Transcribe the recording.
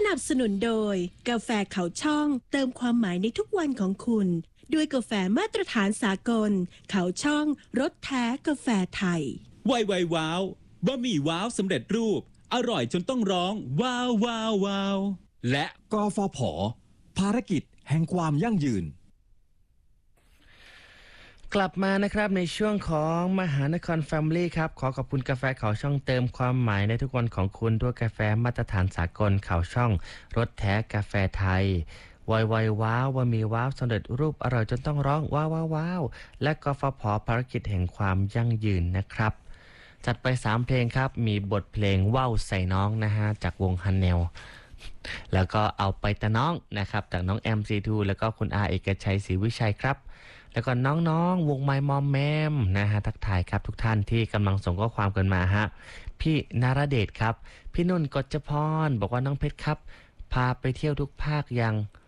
นับสนุนโดยกาแฟเขาช่องเติมความหมายในทุกวันของคุณด้วยกาแฟมาตรฐานสากลเขาช่องรสแท้กาแฟไทยไวว้าวบะหมี่ว้าวสำเร็จรูปอร่อยจนต้องร้องว้าวว้าวว้าวและกฟผ.ภารกิจแห่งความยั่งยืนกลับมานะครับในช่วงของมหานครแฟมิลี่ครับขอขอบคุณกาแฟเขาช่องเติมความหมายในทุกวันของคุณด้วยกาแฟมาตรฐานสากลเขาช่องรสแท้กาแฟไทยไวว้าวบะหมี่ว้าวสำเร็จรูปอร่อยจนต้องร้องว้าวว้าวว้าวและกฟผ.ภารกิจแห่งความยั่งยืนนะครับจัดไป3เพลงครับมีบทเพลงว่าวใส่น้องนะฮะจากวงฮันเนลแล้วก็เอาไปแต่น้องนะครับจากน้องแอมซีทูแล้วก็คุณอาเอกชัยศรีวิชัยครับแล้วก็น้องๆวงไมมอมแมมนะฮะทักทายครับทุกท่านที่กำลังส่งข้อความกันมาฮะพี่นารเดชครับพี่นุ่นกฎจพรบอกว่าน้องเพชรครับพาไปเที่ยวทุกภาคยัง